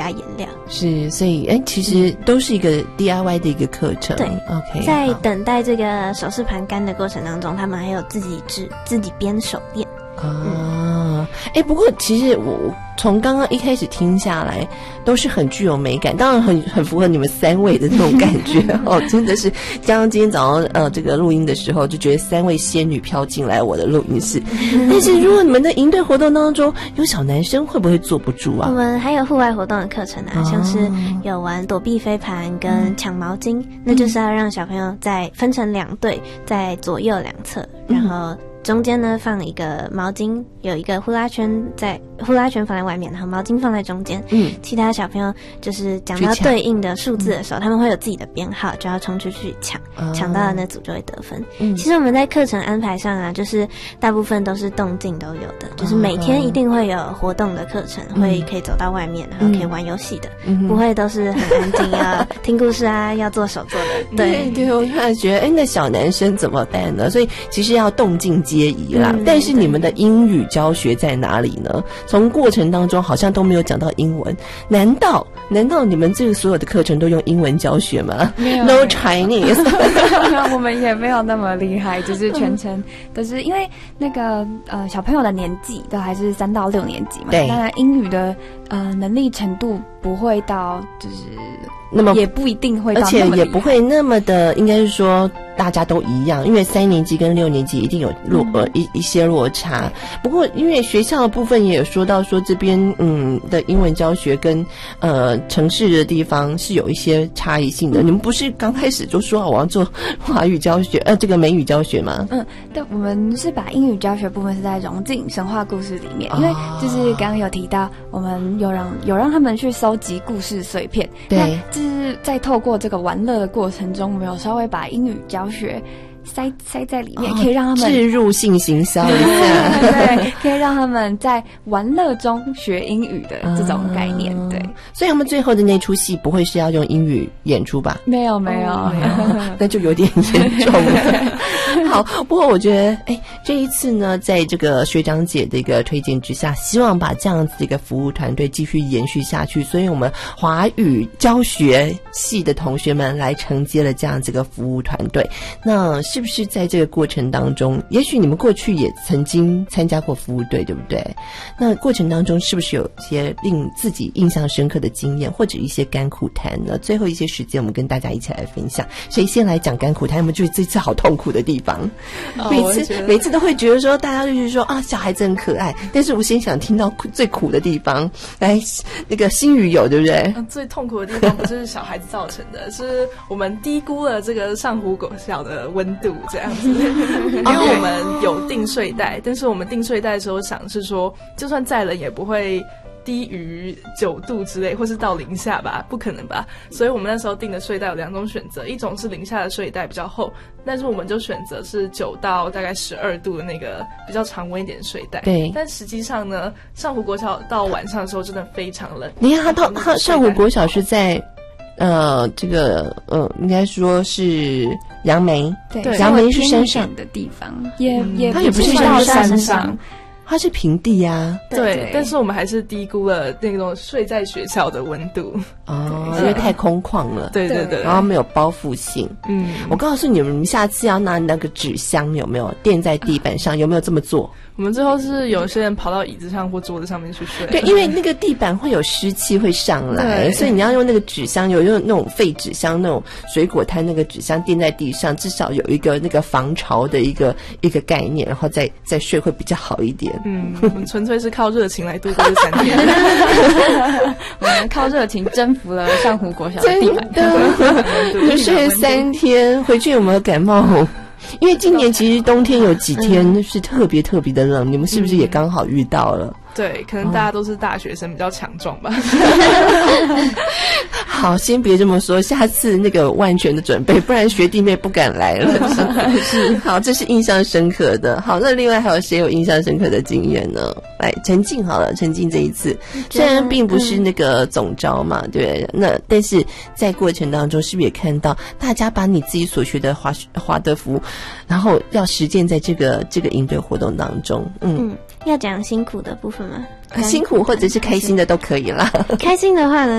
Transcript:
颜料。 是，所以其实都是一个 DIY 的一个课程。 对 ，OK。 在等待这个首饰盘干的过程当中，他们还有自己编手链。 不过其实我从刚刚一开始听下来，都是很具有美感，当然很符合你们三位的那种感觉哦，真的是。刚刚今天早上这个录音的时候，就觉得三位仙女飘进来我的录音室。但是如果你们的营队活动当中有小男生，会不会坐不住啊？ 我们还有户外活动的课程啊，像是有玩躲避飞盘跟抢毛巾，那就是要让小朋友再分成2队，在左右两侧，然后中间呢放一个毛巾，有一个呼啦圈放在外面，然后毛巾放在中间。其他小朋友就是讲到对应的数字的时候，他们会有自己的编号，就要冲出去抢，抢到的那组就会得分。其实我们在课程安排上啊，就是大部分都是动静都有的，就是每天一定会有活动的课程，会可以走到外面，然后可以玩游戏的，不会都是很安静要听故事啊，要做手作的。 对，我突然觉得，那小男生怎么办呢？所以其实要动静皆宜啦。但是你们的英语教学在哪里呢？从过程当中好像都没有讲到英文，难道你们这个所有的课程都用英文教学吗？ 没有 No Chinese 我们也没有那么厉害，就是全程都是因为那个小朋友的年纪都还是3到6年级嘛， 对， 当然英语的能力程度不会到就是那么也不一定会到而且也不会那么的，应该是说大家都一样，因为3年级跟6年级一定有一些落差。不过因为学校的部分也有说到说这边的英文教学跟城市的地方是有一些差异性的。你们不是刚开始就说我要做华语教学这个美语教学吗？ 但我们是把英语教学部分是在融进神话故事里面，因为就是刚刚有提到我们有让他们去收集故事碎片， 对， 就是在透过这个玩乐的过程中，我们有稍微把英语教学塞在里面，可以让他们置入性行销一下， 对，可以让他们在玩乐中学英语的这种概念，对。 所以他们最后的那出戏不会是要用英语演出吧？ 没有， 那就有点严重了。好，不过我觉得，这一次呢，在这个学长姐的一个推荐之下，希望把这样子的一个服务团队继续延续下去。所以我们华语教学系的同学们来承接了这样子一个服务团队。那是不是在这个过程当中，也许你们过去也曾经参加过服务队，对不对？那过程当中是不是有些令自己印象深刻的经验，或者一些甘苦谈呢？最后一些时间，我们跟大家一起来分享。谁先来讲甘苦谈？有没有觉得这次好痛苦的地方？每次都会觉得说，大家就是说小孩子很可爱，但是我先想听到最苦的地方。来，那个新语有对不对？ 最痛苦的地方不是小孩子造成的，是我们低估了这个上湖国小的温度这样子。因为我们有订睡袋，但是我们订睡袋的时候想是说，就算再冷也不会低于9度之类，或是到零下吧，不可能吧。所以我们那时候订的睡袋有2种选择，一种是零下的睡袋比较厚，但是我们就选择是9到大概12度的那个比较常温一点的睡袋。 对， 但实际上呢，上湖国小到晚上的时候真的非常冷。 你看他上湖国小是在这个应该说是杨梅， 对， 杨梅是山上的地方，也它也不是到山上。 它是平地啊， 对，但是我们还是低估了那种睡在学校的温度因为太空旷了， 对， 然后没有包覆性。我告诉你们下次要拿那个纸箱有没有垫在地板上，有没有这么做？ 我们最后是有些人跑到椅子上或桌子上面去睡， 对，因为那个地板会有湿气会上来，所以你要用那个纸箱，有用那种废纸箱，那种水果摊那个纸箱垫在地上，至少有一个那个防潮的一个概念，然后再睡会比较好一点。 我们纯粹是靠热情来度过这3天。 我们靠热情征服了上湖国小的地板， 就睡了3天，回去有没有感冒？因为今年其实冬天有几天是特别特别的冷，你们是不是也刚好遇到了？ 对，可能大家都是大学生，比较强壮吧。 好，先别这么说，下次那个万全的准备，不然学弟妹不敢来了。是，好，这是印象深刻的。好，那另外还有谁有印象深刻的经验呢？来，陈静好了，陈静这一次虽然并不是那个总招嘛，对，那但是在过程当中，是不是也看到大家把你自己所学的华德福，然后要实践在这个营队活动当中？ 要讲辛苦的部分吗？ 辛苦或者是开心的都可以啦。 开心的话呢，